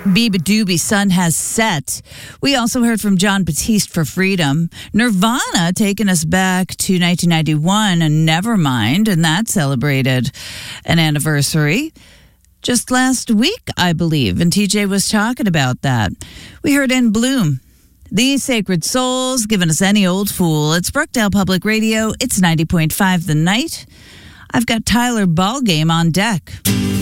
Biba Doobie, Sun Has Set. We also heard from John Batiste for Freedom. Nirvana taking us back to 1991 and Nevermind, and that celebrated an anniversary just last week, I believe, and TJ was talking about that. We heard In Bloom, These Sacred Souls, giving us Any Old Fool. It's Brookdale Public Radio. It's 90.5 The Night. I've got Tyler Ballgame on deck.